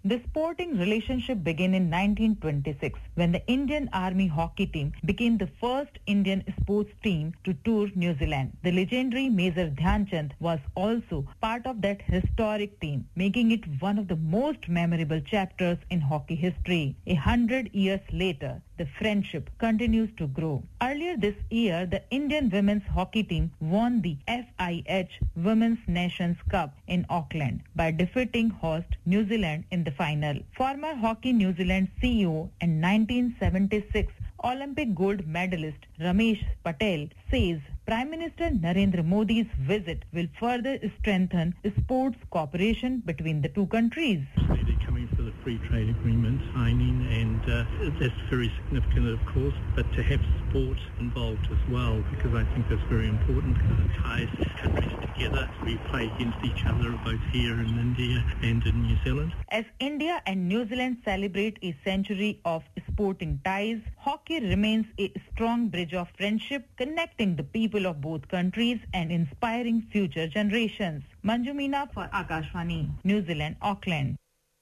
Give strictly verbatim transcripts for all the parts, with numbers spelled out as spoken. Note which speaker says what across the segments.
Speaker 1: The sporting relationship began in nineteen twenty-six when the Indian Army hockey team became the first Indian sports team to tour New Zealand. The legendary Major Dhyan Chand was also part of that historic team, making it one of the most memorable chapters in hockey history. A hundred years later, the friendship continues to grow. Earlier this year, the Indian women's hockey team won the F I H Women's Nations Cup in Auckland by defeating host New Zealand in the final. Former Hockey New Zealand C E O and nineteen seventy-six Olympic gold medalist Ramesh Patel says Prime Minister Narendra Modi's visit will further strengthen sports cooperation between the two countries.
Speaker 2: They're coming for the free trade agreement signing, and uh, that's very significant, of course, but to have sport involved as well, because I think that's very important because it ties countries together. We play against each other both here in India and in New Zealand.
Speaker 1: As India and New Zealand celebrate a century of sporting ties, hockey remains a strong bridge of friendship connecting the people of both countries and inspiring future generations. Manju Meena for Akashvani, New Zealand, Auckland.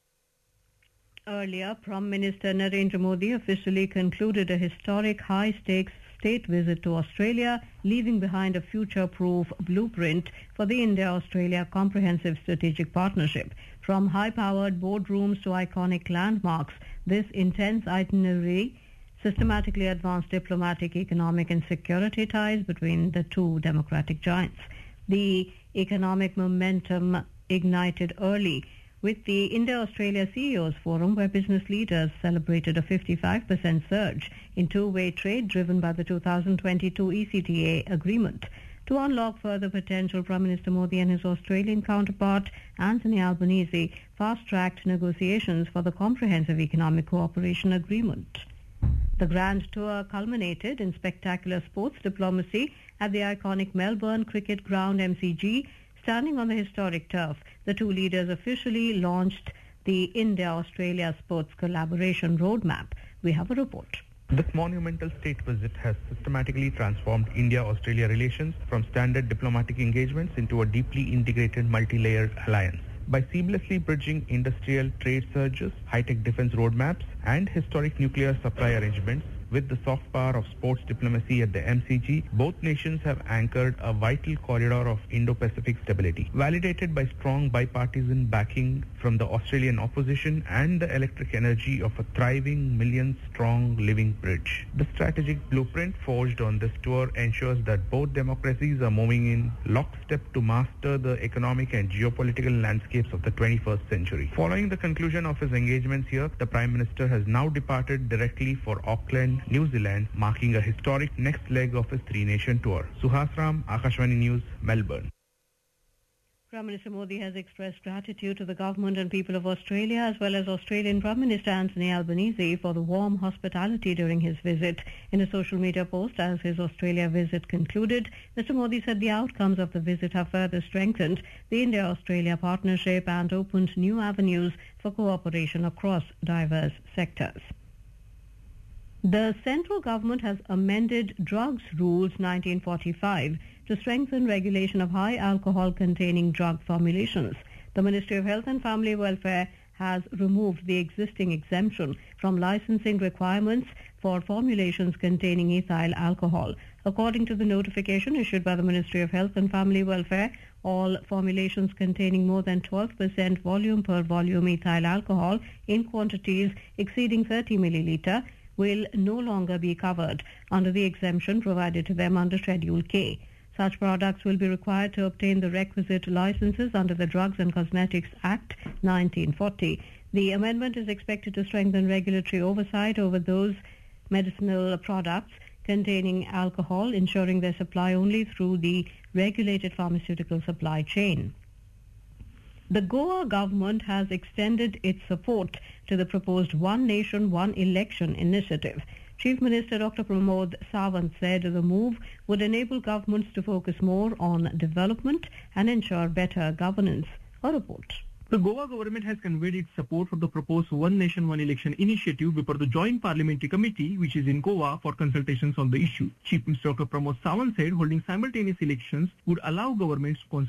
Speaker 3: Earlier, Prime Minister Narendra Modi officially concluded a historic high-stakes state visit to Australia, leaving behind a future-proof blueprint for the India-Australia Comprehensive Strategic Partnership. From high-powered boardrooms to iconic landmarks, this intense itinerary systematically advanced diplomatic, economic and security ties between the two democratic giants. The economic momentum ignited early with the India-Australia C E Os Forum, where business leaders celebrated a fifty-five percent surge in two-way trade driven by the two thousand twenty-two E C T A agreement. To unlock further potential, Prime Minister Modi and his Australian counterpart, Anthony Albanese, fast-tracked negotiations for the Comprehensive Economic Cooperation Agreement. The grand tour culminated in spectacular sports diplomacy at the iconic Melbourne Cricket Ground M C G. Standing on the historic turf, the two leaders officially launched the India-Australia Sports Collaboration Roadmap. We have a report.
Speaker 4: This monumental state visit has systematically transformed India-Australia relations from standard diplomatic engagements into a deeply integrated multi-layered alliance. By seamlessly bridging industrial trade surges, high-tech defense roadmaps, and historic nuclear supply arrangements with the soft power of sports diplomacy at the M C G, both nations have anchored a vital corridor of Indo-Pacific stability, validated by strong bipartisan backing from the Australian opposition and the electric energy of a thriving million-strong living bridge. The strategic blueprint forged on this tour ensures that both democracies are moving in lockstep to master the economic and geopolitical landscapes of the twenty-first century. Following the conclusion of his engagements here, the Prime Minister has now departed directly for Auckland, New Zealand, marking a historic next leg of his three-nation tour. Suhas Ram, Akashvani News, Melbourne.
Speaker 3: Prime Minister Modi has expressed gratitude to the government and people of Australia as well as Australian Prime Minister Anthony Albanese for the warm hospitality during his visit. In a social media post as his Australia visit concluded, Mister Modi said the outcomes of the visit have further strengthened the India-Australia partnership and opened new avenues for cooperation across diverse sectors. The central government has amended drugs rules nineteen forty-five to strengthen regulation of high alcohol containing drug formulations. The Ministry of Health and Family Welfare has removed the existing exemption from licensing requirements for formulations containing ethyl alcohol. According to the notification issued by the Ministry of Health and Family Welfare, all formulations containing more than twelve percent volume per volume ethyl alcohol in quantities exceeding thirty milliliter will no longer be covered under the exemption provided to them under Schedule K. Such products will be required to obtain the requisite licenses under the Drugs and Cosmetics Act nineteen forty. The amendment is expected to strengthen regulatory oversight over those medicinal products containing alcohol, ensuring their supply only through the regulated pharmaceutical supply chain. The Goa government has extended its support to the proposed One Nation, One Election initiative. Chief Minister Doctor Pramod Sawant said the move would enable governments to focus more on development and ensure better governance. A report.
Speaker 5: The Goa government has conveyed its support for the proposed One Nation, One Election initiative before the Joint Parliamentary Committee, which is in Goa, for consultations on the issue. Chief Minister Doctor Pramod Sawant said holding simultaneous elections would allow governments to